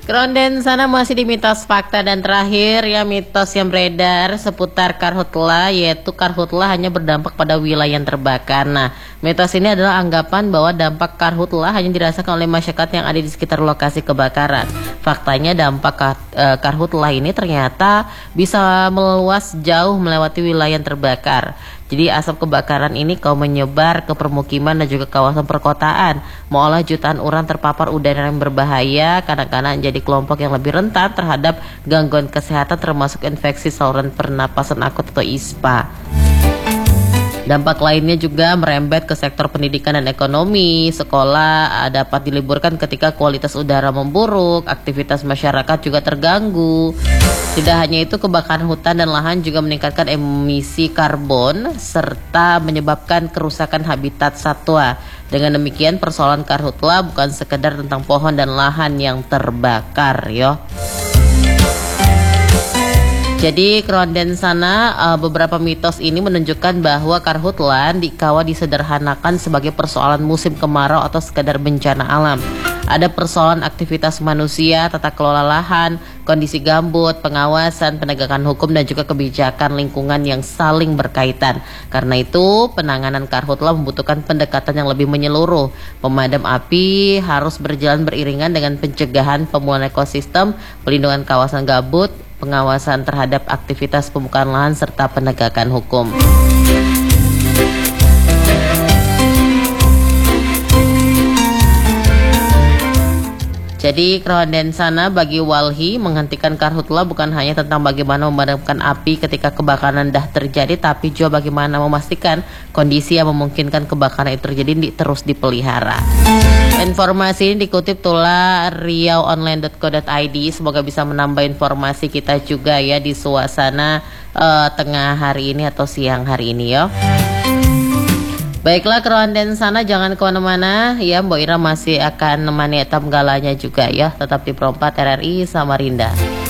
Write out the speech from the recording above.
Keronden sana masih di mitos fakta dan terakhir ya mitos yang beredar seputar karhutlah, yaitu karhutlah hanya berdampak pada wilayah yang terbakar. Nah, mitos ini adalah anggapan bahwa dampak karhutlah hanya dirasakan oleh masyarakat yang ada di sekitar lokasi kebakaran. Faktanya dampak karhutlah ini ternyata bisa meluas jauh melewati wilayah yang terbakar. Jadi asap kebakaran ini menyebar ke permukiman dan juga kawasan perkotaan. Malah jutaan orang terpapar udara yang berbahaya, kadang-kadang jadi kelompok yang lebih rentan terhadap gangguan kesehatan termasuk infeksi saluran pernapasan akut atau ISPA. Dampak lainnya juga merembet ke sektor pendidikan dan ekonomi. Sekolah dapat diliburkan ketika kualitas udara memburuk, aktivitas masyarakat juga terganggu. Tidak hanya itu, kebakaran hutan dan lahan juga meningkatkan emisi karbon serta menyebabkan kerusakan habitat satwa. Dengan demikian, persoalan karhutlah bukan sekedar tentang pohon dan lahan yang terbakar, yo. Jadi keronden sana beberapa mitos ini menunjukkan bahwa karhutlah disederhanakan sebagai persoalan musim kemarau atau sekadar bencana alam. Ada persoalan aktivitas manusia, tata kelola lahan, kondisi gambut, pengawasan, penegakan hukum dan juga kebijakan lingkungan yang saling berkaitan. Karena itu penanganan karhutlah membutuhkan pendekatan yang lebih menyeluruh. Pemadam api harus berjalan beriringan dengan pencegahan pemulihan ekosistem, pelindungan kawasan gambut, pengawasan terhadap aktivitas pembukaan lahan serta penegakan hukum. Jadi keronden sana bagi Walhi menghentikan karhutlah bukan hanya tentang bagaimana memadamkan api ketika kebakaran dah terjadi, tapi juga bagaimana memastikan kondisi yang memungkinkan kebakaran itu terjadi terus dipelihara. Informasi ini dikutip tula riauonline.co.id. Semoga bisa menambah informasi kita juga ya di suasana tengah hari ini atau siang hari ini ya. Baiklah keronden sana jangan kemana-mana ya, Mbak Ira masih akan nemani etam galanya juga ya. Tetap di Pro 4 RRI Samarinda.